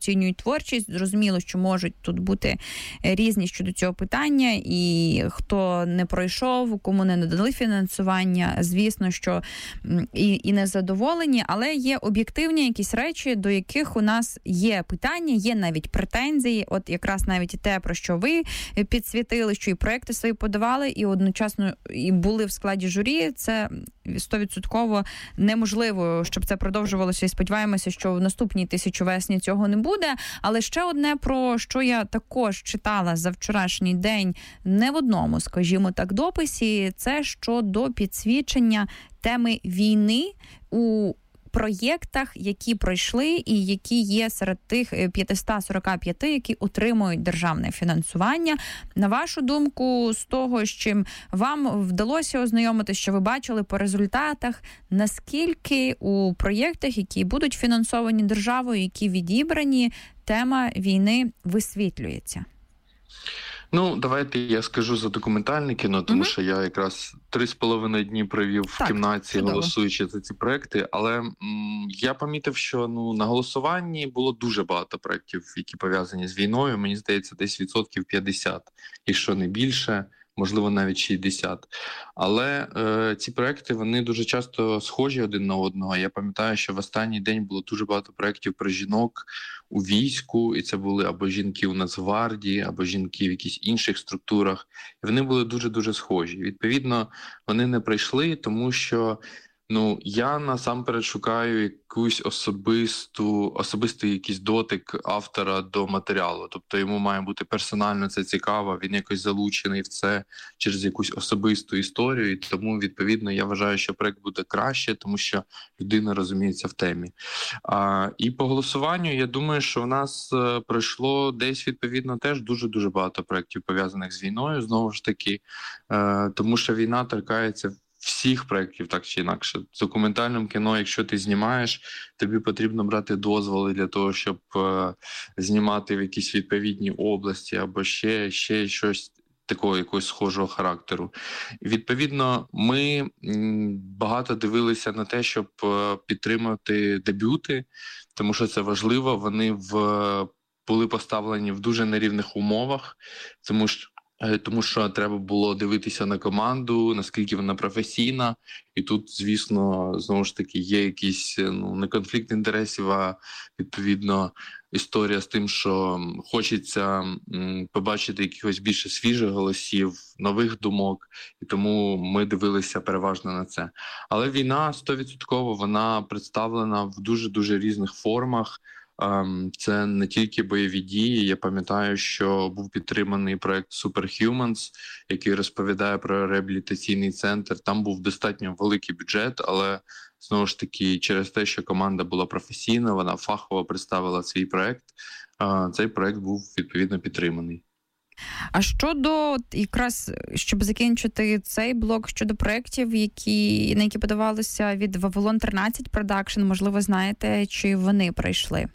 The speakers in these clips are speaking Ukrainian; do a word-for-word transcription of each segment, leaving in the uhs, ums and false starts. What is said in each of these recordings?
оцінюють творчість. Зрозуміло, що можуть тут бути різні щодо цього питання, і хто не пройшов, кому не надали фінансування, звісно, що і, і не задоволені, але є об'єктивні якісь речі, до яких у нас є питання, є навіть претензії, от якраз навіть і те, про що ви підсвітили, що і проекти свої подавали, і одночасно і були в складі журі, це сто відсотків неможливо, щоб це продовжувалося, і сподіваємося, що в наступній тисячовесні цього не буде. Але ще одне, про що я також читала за вчорашній день не в одному, скажімо так, дописі, це щодо підсвічення теми війни у проєктах, які пройшли і які є серед тих п'ятсот сорок п'ять, які отримують державне фінансування. На вашу думку, з того, з чим вам вдалося ознайомитися, що ви бачили по результатах, наскільки у проєктах, які будуть фінансовані державою, які відібрані, тема війни висвітлюється? Ну, давайте я скажу за документальне кіно, тому угу. що я якраз три з половиною дні провів так, в кімнаті, чудово. голосуючи за ці проекти. Але м, я помітив, що ну на голосуванні було дуже багато проєктів, які пов'язані з війною. Мені здається, десь відсотків п'ятдесят, якщо не більше. Можливо, навіть шістдесят. Але е, ці проекти, вони дуже часто схожі один на одного. Я пам'ятаю, що в останній день було дуже багато проєктів про жінок у війську, і це були або жінки у Нацгвардії, або жінки в якихось інших структурах. І вони були дуже-дуже схожі. Відповідно, вони не прийшли, тому що ну, я насамперед шукаю якусь особисту, особистий якийсь дотик автора до матеріалу. Тобто йому має бути персонально це цікаво, він якось залучений в це через якусь особисту історію. І тому, відповідно, я вважаю, що проект буде краще, тому що людина розуміється в темі. А, і по голосуванню, я думаю, що в нас е, пройшло десь, відповідно, теж дуже-дуже багато проєктів, пов'язаних з війною, знову ж таки, е, тому що війна торкається всіх проєктів, так чи інакше. В документальному кіно, якщо ти знімаєш, тобі потрібно брати дозволи для того, щоб е, знімати в якісь відповідні області або ще, ще щось такого якогось схожого характеру. І, відповідно, ми м, багато дивилися на те, щоб е, підтримати дебюти, тому що це важливо. Вони в, були поставлені в дуже нерівних умовах, тому що Тому що треба було дивитися на команду, наскільки вона професійна. І тут, звісно, знову ж таки, є якийсь ну, не конфлікт інтересів, а відповідно історія з тим, що хочеться м, побачити якихось більше свіжих голосів, нових думок. І тому ми дивилися переважно на це. Але війна сто відсотків вона представлена в дуже-дуже різних формах. Це не тільки бойові дії. Я пам'ятаю, що був підтриманий проект Superhumans, який розповідає про реабілітаційний центр. Там був достатньо великий бюджет, але знову ж таки через те, що команда була професійна, вона фахово представила свій проект, цей проект був відповідно підтриманий. А щодо, якраз, щоб закінчити цей блок, щодо проєктів, які, на які подавалося від Вавилон тринадцять Production, можливо, знаєте, чи вони пройшли?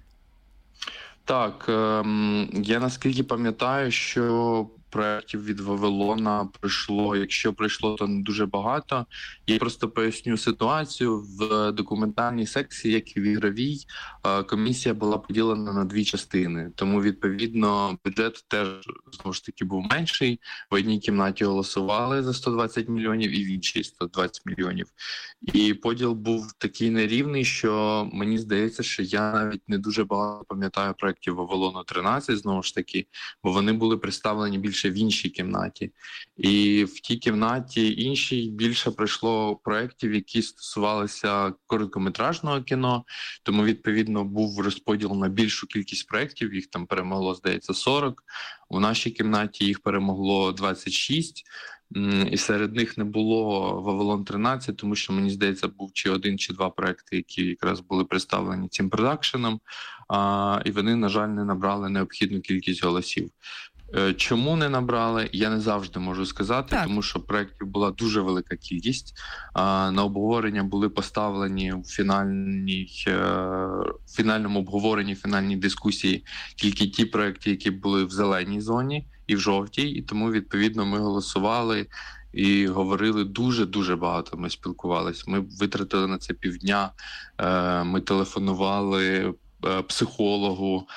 Так, ем, я наскільки пам'ятаю, що проєктів від Вавилона прийшло, якщо прийшло, то не дуже багато. Я просто поясню ситуацію. В документальній секції, як і в ігровій, комісія була поділена на дві частини. Тому, відповідно, бюджет теж, знову ж таки, був менший. В одній кімнаті голосували за сто двадцять мільйонів і в іншій сто двадцять мільйонів. І поділ був такий нерівний, що мені здається, що я навіть не дуже багато пам'ятаю проєктів Вавилону тринадцять, знову ж таки, бо вони були представлені більше в іншій кімнаті. І в тій кімнаті іншій більше прийшло проєктів, які стосувалися короткометражного кіно, тому, відповідно, був розподіл на більшу кількість проєктів, їх там перемогло, здається, сорок. У нашій кімнаті їх перемогло двадцять шість, і серед них не було Вавилон тринадцять, тому що, мені здається, був чи один, чи два проекти, які якраз були представлені цим продакшеном, і вони, на жаль, не набрали необхідну кількість голосів. Чому не набрали, я не завжди можу сказати, так. Тому що проєктів була дуже велика кількість. На обговорення були поставлені в фінальній, в фінальному обговоренні, в фінальній дискусії тільки ті проєкти, які були в зеленій зоні і в жовтій, і тому, відповідно, ми голосували і говорили дуже-дуже багато, ми спілкувалися. Ми витратили на це півдня, ми телефонували психологу,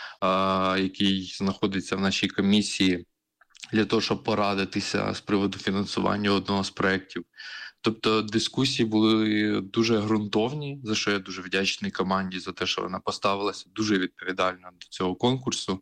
який знаходиться в нашій комісії, для того, щоб порадитися з приводу фінансування одного з проєктів. Тобто дискусії були дуже ґрунтовні, за що я дуже вдячний команді, за те, що вона поставилася дуже відповідально до цього конкурсу.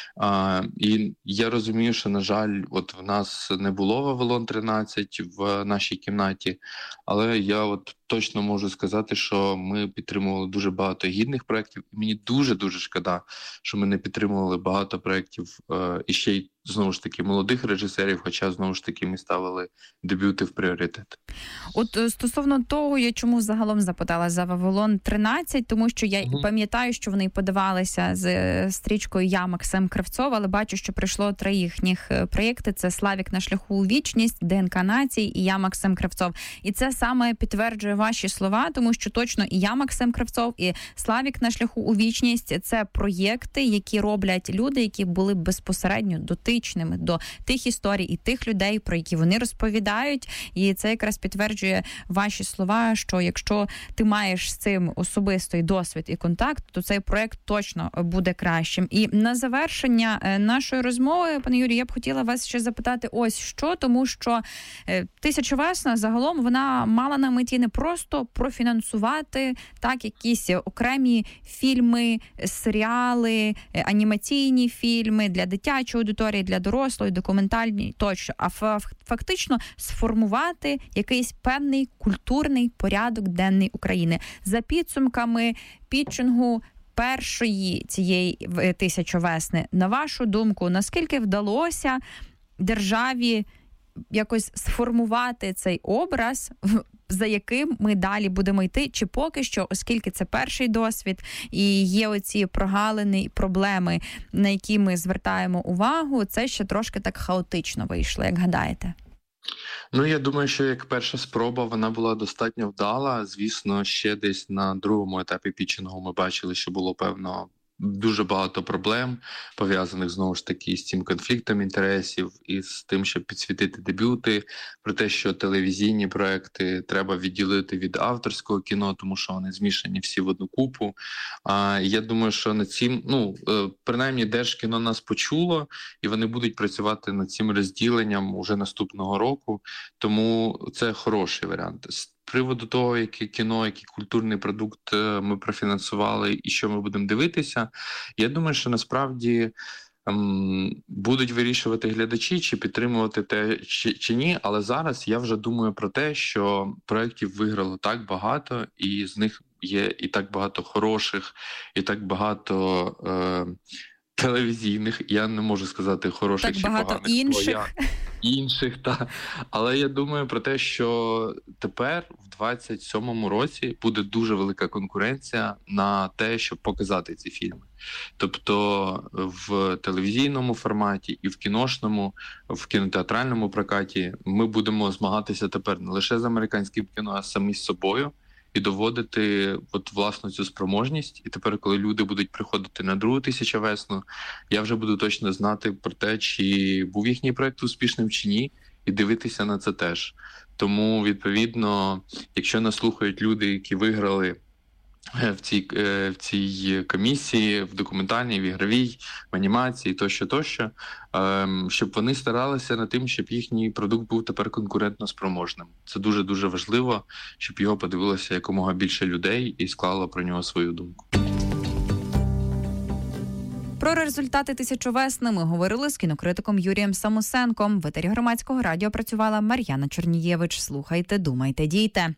А, і я розумію, що, на жаль, от в нас не було Вавилон тринадцять в нашій кімнаті, але я от точно можу сказати, що ми підтримували дуже багато гідних проєктів. І мені дуже-дуже шкода, що ми не підтримували багато проєктів е, і ще й, знову ж таки, молодих режисерів, хоча, знову ж таки, ми ставили дебюти в пріоритет. От стосовно того, я чому загалом запитала за Вавилон тринадцять, тому що я mm-hmm. пам'ятаю, що вони подавалися з стрічкою «Я, Максим Кравцов», але бачу, що прийшло три їхніх проєкти. Це «Славік на шляху у вічність», «ДНК націй» і «Я, Максим Кравцов». І це саме підтверджує ваші слова, тому що точно і «Я, Максим Кравцов», і «Славік на шляху у вічність» – це проєкти, які роблять люди, які були безпосередньо дотичними до тих історій і тих людей, про які вони розповідають. І це якраз підтверджує ваші слова, що якщо ти маєш з цим особистий досвід і контакт, то цей проєкт точно буде кращим. І на завершення нашої розмови, пане Юрію, я б хотіла вас ще запитати ось що, тому що «Тисяча весна» загалом вона мала на меті не просто профінансувати так якісь окремі фільми, серіали, анімаційні фільми для дитячої аудиторії, для дорослої, документальні тощо, а фактично сформувати якийсь певний культурний порядок денний України. За підсумками пітчингу першої цієї «Тисячі весни», на вашу думку, наскільки вдалося державі якось сформувати цей образ, за яким ми далі будемо йти, чи поки що, оскільки це перший досвід і є оці прогалини і проблеми, на які ми звертаємо увагу, це ще трошки так хаотично вийшло, як гадаєте? Ну, я думаю, що як перша спроба вона була достатньо вдала. Звісно, ще десь на другому етапі пітчингу ми бачили, що було, певно, дуже багато проблем, пов'язаних, знову ж таки, з цим конфліктом інтересів і з тим, щоб підсвітити дебюти, про те, що телевізійні проекти треба відділити від авторського кіно, тому що вони змішані всі в одну купу. А я думаю, що над цим, ну, принаймні, Держкіно нас почуло, і вони будуть працювати над цим розділенням уже наступного року, тому це хороший варіант. З приводу того, яке кіно, який культурний продукт ми профінансували і що ми будемо дивитися, я думаю, що насправді ем, будуть вирішувати глядачі, чи підтримувати те, чи, чи ні, але зараз я вже думаю про те, що проєктів виграло так багато, і з них є і так багато хороших, і так багато е, телевізійних, я не можу сказати хороших так чи багато поганих. інших. Інших, так. Але я думаю про те, що тепер, в двадцять сьомому році, буде дуже велика конкуренція на те, щоб показати ці фільми. Тобто в телевізійному форматі і в кіношному, в кінотеатральному прокаті ми будемо змагатися тепер не лише з американським кіно, а самі з собою. І доводити от власну цю спроможність. І тепер, коли люди будуть приходити на другу «Тисячу весну», я вже буду точно знати про те, чи був їхній проєкт успішним чи ні, і дивитися на це теж. Тому, відповідно, якщо нас слухають люди, які виграли в цій, в цій комісії, в документальній, в ігровій, в анімації, тощо-тощо, щоб вони старалися над тим, щоб їхній продукт був тепер конкурентно спроможним. Це дуже-дуже важливо, щоб його подивилося якомога більше людей і склало про нього свою думку. Про результати «Тисячі весни» ми говорили з кінокритиком Юрієм Самусенком. В етері Громадського радіо працювала Мар'яна Чернієвич. Слухайте, думайте, дійте.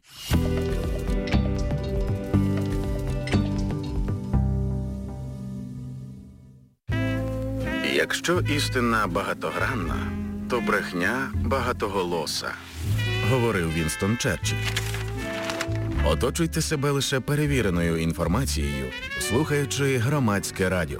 Якщо істина багатогранна, то брехня багатоголоса, говорив Вінстон Черчилль. Оточуйте себе лише перевіреною інформацією, слухаючи Громадське радіо.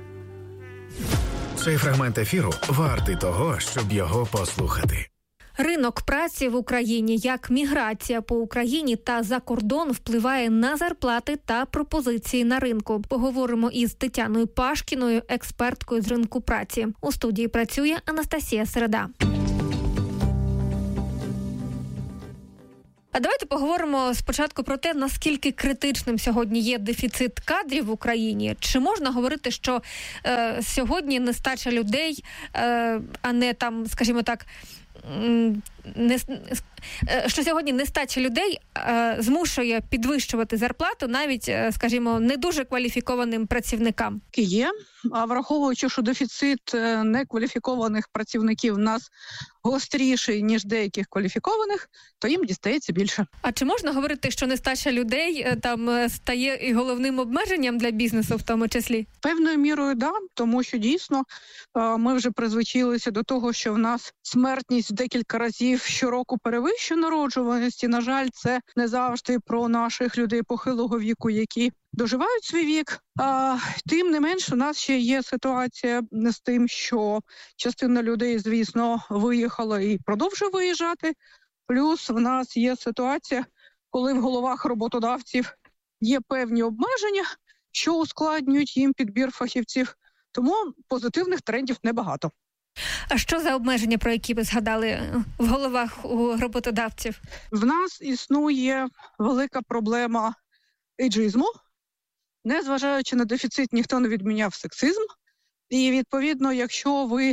Цей фрагмент ефіру вартий того, щоб його послухати. Ринок праці в Україні, як міграція по Україні та за кордон впливає на зарплати та пропозиції на ринку. Поговоримо із Тетяною Пашкіною, експерткою з ринку праці. У студії працює Анастасія Середа. А давайте поговоримо спочатку про те, наскільки критичним сьогодні є дефіцит кадрів в Україні. Чи можна говорити, що е, сьогодні нестача людей, е, а не там, скажімо так, не, що сьогодні нестача людей е, змушує підвищувати зарплату навіть, е, скажімо, не дуже кваліфікованим працівникам? Є, а враховуючи, що дефіцит некваліфікованих працівників в нас гостріший, ніж деяких кваліфікованих, то їм дістається більше. А чи можна говорити, що нестача людей е, там стає і головним обмеженням для бізнесу в тому числі? Певною мірою, да, тому що дійсно е, ми вже призвичилися до того, що в нас смертність в декілька разів щороку перевищує народжуваності. На жаль, це не завжди про наших людей похилого віку, які доживають свій вік. А, тим не менш, у нас ще є ситуація з тим, що частина людей, звісно, виїхала і продовжує виїжджати. Плюс в нас є ситуація, коли в головах роботодавців є певні обмеження, що ускладнюють їм підбір фахівців. Тому позитивних трендів небагато. А що за обмеження, про які ви згадали в головах у роботодавців? В нас існує велика проблема ейджизму. Незважаючи на дефіцит, ніхто не відміняв сексизм. І, відповідно, якщо ви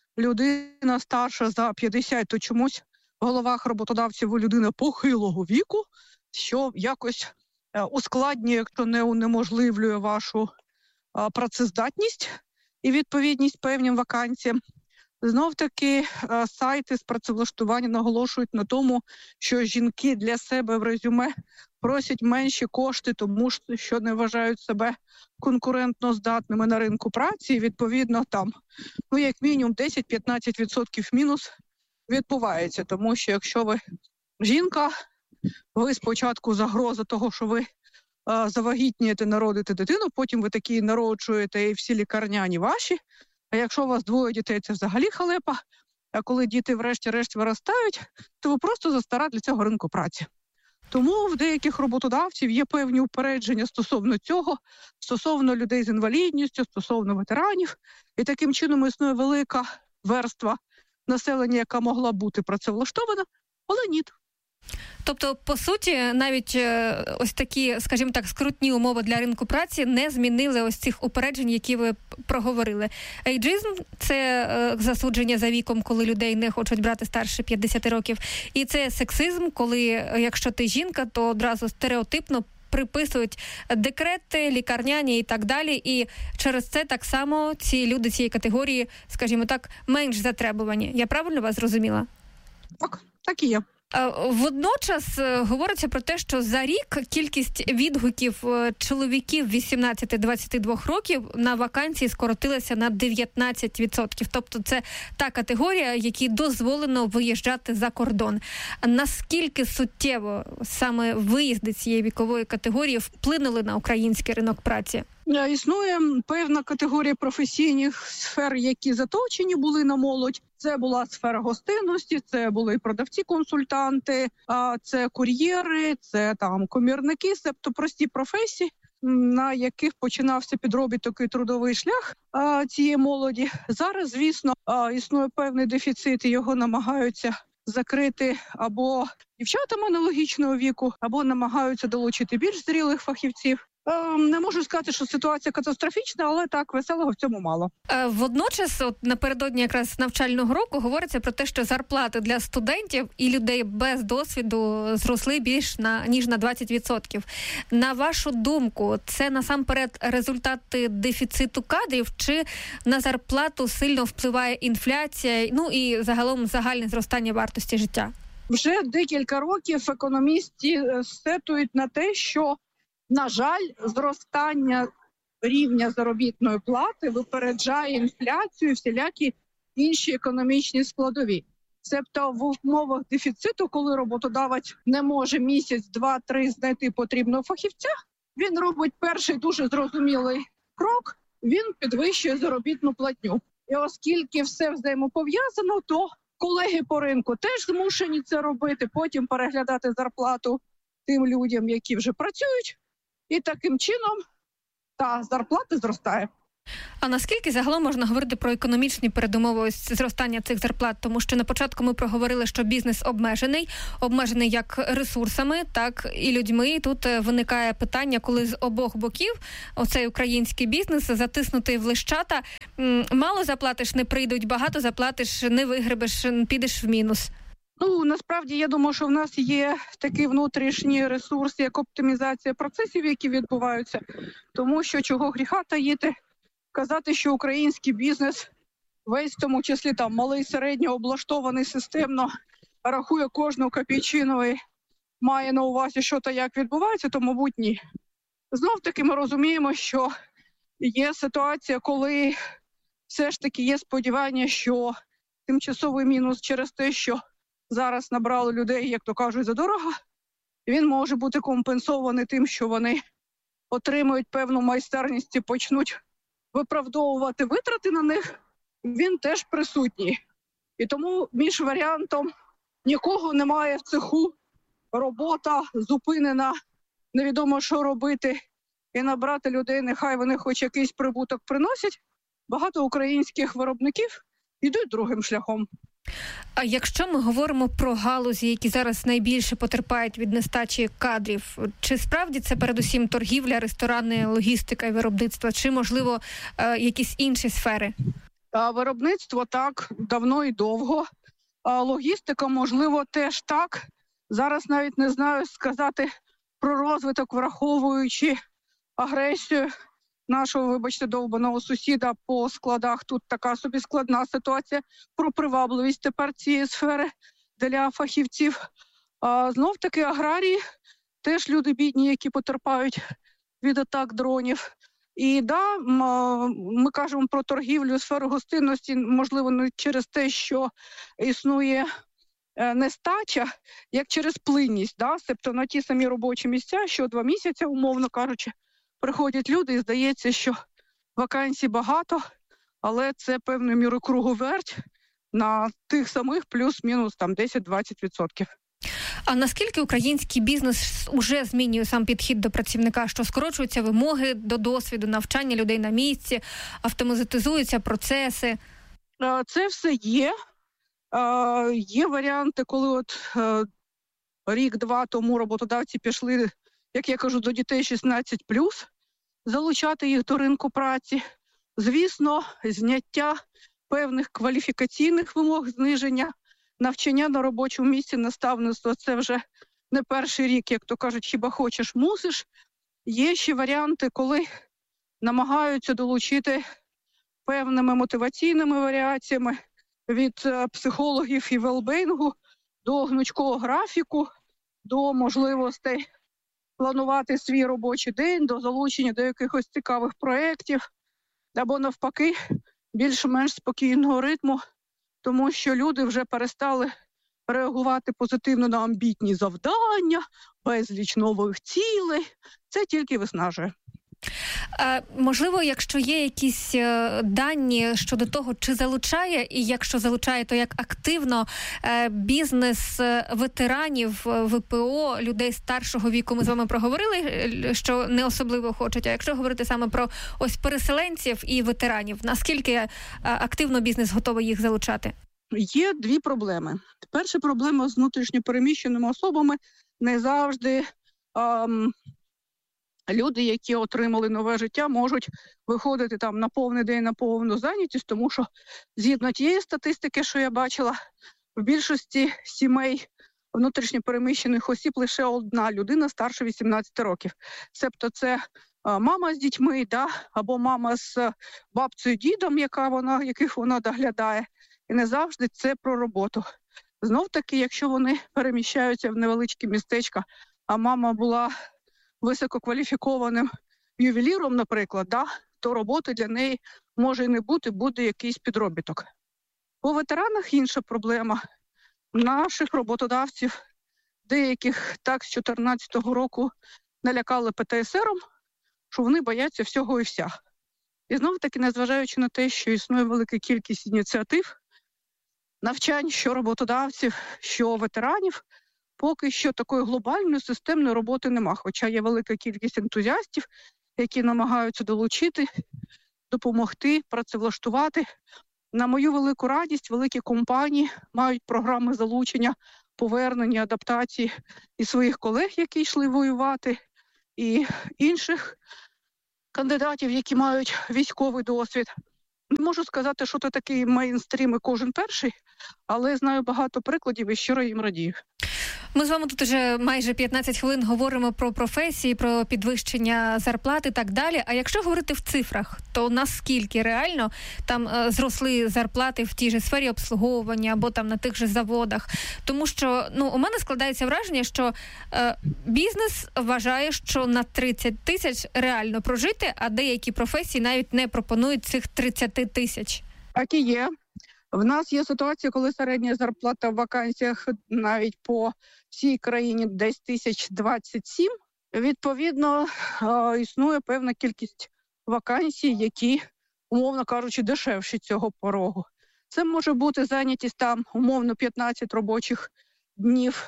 людина старша за п'ятдесят, то чомусь в головах роботодавців ви людина похилого віку, що якось ускладнює, якщо не унеможливлює вашу працездатність і відповідність певним вакансіям. Знов-таки сайти з працевлаштування наголошують на тому, що жінки для себе в резюме просять менші кошти, тому що не вважають себе конкурентно здатними на ринку праці. І, відповідно, там, ну, як мінімум десять-п'ятнадцять відсотків мінус відбувається. Тому що якщо ви жінка, ви спочатку загроза того, що ви а, завагітнієте, народите дитину, потім ви такі народжуєте і всі лікарняні ваші. А якщо у вас двоє дітей, це взагалі халепа. А коли діти врешті-решт виростають, то ви просто застара для цього ринку праці. Тому в деяких роботодавців є певні упередження стосовно цього, стосовно людей з інвалідністю, стосовно ветеранів. І таким чином існує велика верства населення, яка могла бути працевлаштована, але ні. Тобто, по суті, навіть ось такі, скажімо так, скрутні умови для ринку праці не змінили ось цих упереджень, які ви проговорили. Ейджизм – це засудження за віком, коли людей не хочуть брати старше п'ятдесят років. І це сексизм, коли, якщо ти жінка, то одразу стереотипно приписують декрети, лікарняні і так далі. І через це так само ці люди цієї категорії, скажімо так, менш затребувані. Я правильно вас зрозуміла? Так, так і є. Водночас говориться про те, що за рік кількість відгуків чоловіків вісімнадцяти-двадцяти двох років на вакансії скоротилася на дев'ятнадцять відсотків. Тобто це та категорія, якій дозволено виїжджати за кордон. Наскільки суттєво саме виїзди цієї вікової категорії вплинули на український ринок праці? Існує певна категорія професійних сфер, які заточені були на молодь. Це була сфера гостинності, це були продавці-консультанти, це кур'єри, це там комірники, тобто прості професії, на яких починався підробіток і трудовий шлях цієї молоді. Зараз, звісно, існує певний дефіцит, і його намагаються закрити або дівчатам аналогічного віку, або намагаються долучити більш зрілих фахівців. Не можу сказати, що ситуація катастрофічна, але так, веселого в цьому мало. Водночас, от напередодні якраз навчального року говориться про те, що зарплати для студентів і людей без досвіду зросли більш на ніж на двадцять відсотків. На вашу думку, це насамперед результати дефіциту кадрів, чи на зарплату сильно впливає інфляція, ну і загалом загальне зростання вартості життя? Вже декілька років економісти сетують на те, що на жаль, зростання рівня заробітної плати випереджає інфляцію і всілякі інші економічні складові. Тобто в умовах дефіциту, коли роботодавець не може місяць, два, три знайти потрібного фахівця, він робить перший дуже зрозумілий крок, він підвищує заробітну платню. І оскільки все взаємопов'язано, то колеги по ринку теж змушені це робити, потім переглядати зарплату тим людям, які вже працюють. І таким чином та зарплата зростає. А наскільки загалом можна говорити про економічні передумови ось зростання цих зарплат? Тому що на початку ми проговорили, що бізнес обмежений, обмежений як ресурсами, так і людьми. І тут виникає питання, коли з обох боків оцей український бізнес затиснутий в лещата. Мало заплатиш, не прийдуть, багато заплатиш, не вигребеш, підеш в мінус. Ну, насправді, я думаю, що в нас є такий внутрішній ресурс, як оптимізація процесів, які відбуваються. Тому що чого гріха таїти, казати, що український бізнес, весь в тому числі там малий, середньо облаштований системно, рахує кожну копійчину і має на увазі, що та як відбувається, то, мабуть, ні. Знов-таки ми розуміємо, що є ситуація, коли все ж таки є сподівання, що тимчасовий мінус через те, що зараз набрали людей, як то кажуть, задорого, він може бути компенсований тим, що вони отримують певну майстерність і почнуть виправдовувати витрати на них, він теж присутній. І тому між варіантом нікого немає в цеху, робота зупинена, невідомо що робити, і набрати людей, нехай вони хоч якийсь прибуток приносять, багато українських виробників йдуть другим шляхом. А якщо ми говоримо про галузі, які зараз найбільше потерпають від нестачі кадрів, чи справді це передусім торгівля, ресторани, логістика і виробництво, чи, можливо, якісь інші сфери? Виробництво так, давно і довго. Логістика, можливо, теж так. Зараз навіть не знаю сказати про розвиток, враховуючи агресію нашого, вибачте, довбаного сусіда по складах. Тут така собі складна ситуація, про привабливість тепер цієї сфери для фахівців. А, знов-таки аграрії, теж люди бідні, які потерпають від атак дронів. І да, ми кажемо про торгівлю, сферу гостинності, можливо, не через те, що існує нестача, як через плинність, да? Себто на ті самі робочі місця, що два місяці, умовно кажучи, приходять люди і здається, що вакансій багато, але це певною мірою круговерть на тих самих плюс-мінус там десять-двадцять відсотків. А наскільки український бізнес уже змінює сам підхід до працівника, що скорочуються вимоги до досвіду, навчання людей на місці, автоматизуються процеси? Це все є. Є варіанти, коли от рік-два тому роботодавці пішли, як я кажу, до дітей шістнадцять плюс, залучати їх до ринку праці. Звісно, зняття певних кваліфікаційних вимог, зниження, навчання на робочому місці, наставництво – це вже не перший рік, як то кажуть, хіба хочеш, мусиш. Є ще варіанти, коли намагаються долучити певними мотиваційними варіаціями від психологів і велбейнгу до гнучкого графіку, до можливостей планувати свій робочий день, до залучення до якихось цікавих проєктів, або навпаки більш-менш спокійного ритму, тому що люди вже перестали реагувати позитивно на амбітні завдання, безліч нових цілей. Це тільки виснажує. А, можливо, якщо є якісь е, дані щодо того, чи залучає, і якщо залучає, то як активно е, бізнес ветеранів ВПО, людей старшого віку, ми з вами проговорили, що не особливо хочуть, а якщо говорити саме про ось переселенців і ветеранів, наскільки е, активно бізнес готовий їх залучати? Є дві проблеми. Перша проблема з внутрішньо переміщеними особами. Не завжди ем, люди, які отримали нове життя, можуть виходити там на повний день, на повну зайнятість, тому що згідно тієї статистики, що я бачила, в більшості сімей внутрішньо переміщених осіб лише одна людина старше вісімнадцяти років. Себто це а, мама з дітьми, да, або мама з бабцею, дідом, яка вона, яких вона доглядає. І не завжди це про роботу. Знов-таки, якщо вони переміщаються в невеличкі містечка, а мама була висококваліфікованим ювеліром, наприклад, да, то роботи для неї може і не бути, буде якийсь підробіток. По ветеранах інша проблема. Наших роботодавців, деяких так з чотирнадцятого року налякали Пе Те Ес Ером, що вони бояться всього і вся. І знов-таки, незважаючи на те, що існує велика кількість ініціатив, навчань, що роботодавців, що ветеранів, поки що такої глобальної системної роботи нема. Хоча є велика кількість ентузіастів, які намагаються долучити допомогти працевлаштувати. На мою велику радість, великі компанії мають програми залучення, повернення, адаптації і своїх колег, які йшли воювати, і інших кандидатів, які мають військовий досвід. Не можу сказати, що це такий мейнстрім і кожен перший, але знаю багато прикладів і щиро їм радію. Ми з вами тут вже майже п'ятнадцять хвилин говоримо про професії, про підвищення зарплат і так далі. А якщо говорити в цифрах, то наскільки реально там е, зросли зарплати в тій же сфері обслуговування або там на тих же заводах? Тому що, ну, у мене складається враження, що е, бізнес вважає, що на тридцять тисяч реально прожити, а деякі професії навіть не пропонують цих тридцять тисяч. Так і є. В нас є ситуація, коли середня зарплата в вакансіях навіть по всій країні десь тисяч двадцять сім. Відповідно, існує певна кількість вакансій, які, умовно кажучи, дешевші цього порогу. Це може бути зайнятість там, умовно, п'ятнадцять робочих днів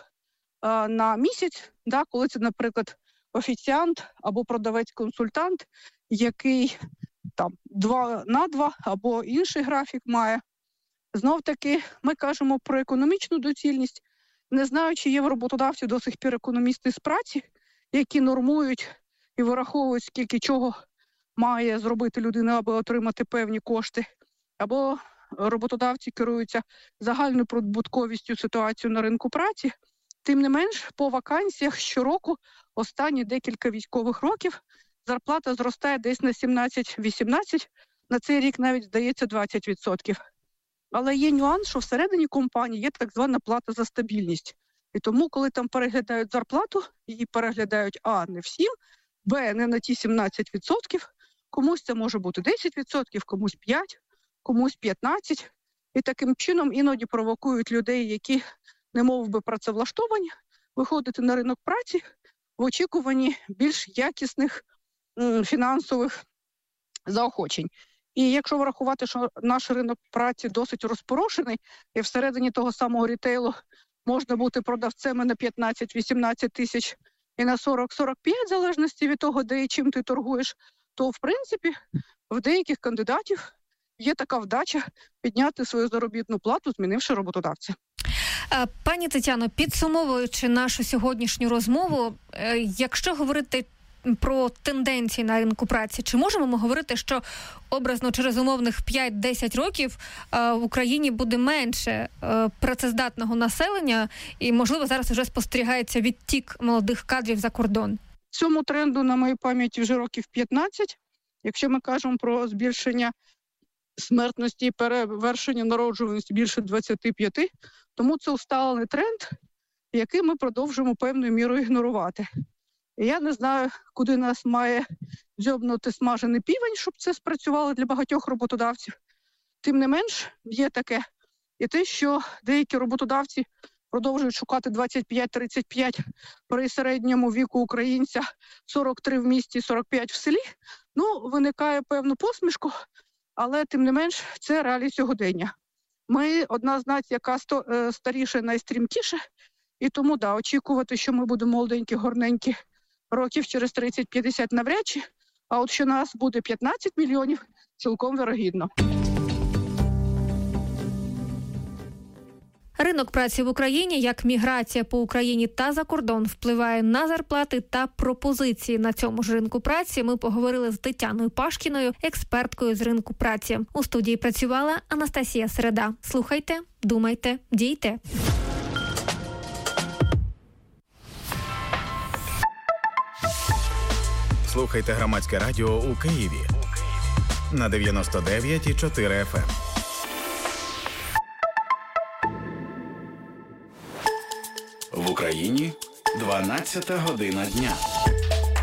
на місяць, да, коли це, наприклад, офіціант або продавець-консультант, який там два на два або інший графік має. Знов-таки ми кажемо про економічну доцільність. Не знаю, чи є в роботодавців до сих пір економісти з праці, які нормують і вираховують, скільки чого має зробити людина, аби отримати певні кошти. Або роботодавці керуються загальною прибутковістю ситуації на ринку праці. Тим не менш, по вакансіях щороку, останні декілька військових років, зарплата зростає десь на сімнадцять-вісімнадцять, на цей рік навіть, здається, двадцять відсотків. Але є нюанс, що всередині компанії є так звана плата за стабільність. І тому, коли там переглядають зарплату, її переглядають, а, не всім, б, не на ті сімнадцять відсотків, комусь це може бути десять відсотків, комусь п'ять, комусь п'ятнадцять. І таким чином іноді провокують людей, які не мов би працевлаштовані, виходити на ринок праці в очікуванні більш якісних м, фінансових заохочень. І якщо врахувати, що наш ринок праці досить розпорошений, і всередині того самого рітейлу можна бути продавцем на п'ятнадцять-вісімнадцять тисяч і на сорок-сорок п'ять, в залежності від того, де і чим ти торгуєш, то, в принципі, в деяких кандидатів є така вдача підняти свою заробітну плату, змінивши роботодавця. Пані Тетяно, підсумовуючи нашу сьогоднішню розмову, якщо говорити про тенденції на ринку праці, чи можемо ми говорити, що образно через умовних п'ять-десять років в Україні буде менше працездатного населення і, можливо, зараз вже спостерігається відтік молодих кадрів за кордон? Цьому тренду, на моїй пам'яті, вже років п'ятнадцять. Якщо ми кажемо про збільшення смертності і перевершення народжуваності більше двадцять п'ять, тому це усталений тренд, який ми продовжуємо певною мірою ігнорувати. І я не знаю, куди нас має дзьобнути смажений півень, щоб це спрацювало для багатьох роботодавців. Тим не менш, є таке і те, що деякі роботодавці продовжують шукати двадцять п'ять-тридцять п'ять при середньому віку українця, сорок три в місті, сорок п'ять в селі. Ну, виникає певну посмішку, але тим не менш, це реалії сьогодення. Ми одна з націй, яка старіше, найстрімкіше, і тому, да, очікувати, що ми будемо молоденькі, горненькі, років через тридцять-п'ятдесят навряд чи, а от що нас буде п'ятнадцять мільйонів, цілком вірогідно. Ринок праці в Україні, як міграція по Україні та за кордон, впливає на зарплати та пропозиції на цьому ж ринку праці. Ми поговорили з Тетяною Пашкіною, експерткою з ринку праці. У студії працювала Анастасія Середа. Слухайте, думайте, дійте. Слухайте Громадське радіо у Києві на дев'яносто дев'ять і чотири еф ем. В Україні дванадцята година дня.